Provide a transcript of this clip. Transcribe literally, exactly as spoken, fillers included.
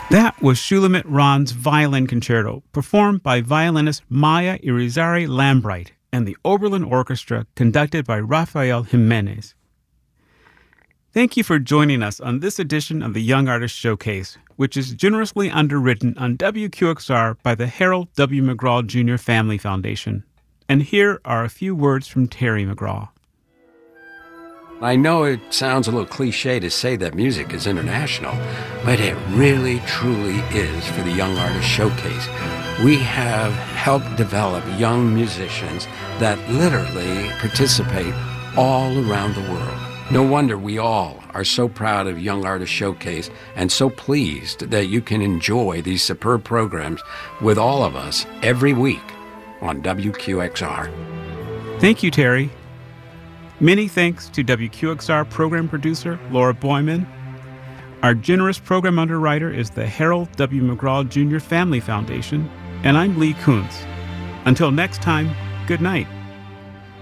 That was Shulamit Ron's Violin Concerto, performed by violinist Maya Irizarry Lambright and the Oberlin Orchestra, conducted by Rafael Jimenez. Thank you for joining us on this edition of the Young Artist Showcase, which is generously underwritten on W Q X R by the Harold W. McGraw Junior Family Foundation. And here are a few words from Terry McGraw. I know it sounds a little cliche to say that music is international, but it really, truly is for the Young Artist Showcase. We have helped develop young musicians that literally participate all around the world. No wonder we all are so proud of Young Artist Showcase and so pleased that you can enjoy these superb programs with all of us every week on W Q X R. Thank you, Terry. Many thanks to W Q X R program producer Laura Boyman. Our generous program underwriter is the Harold W. McGraw Junior Family Foundation, and I'm Lee Kuntz. Until next time, good night.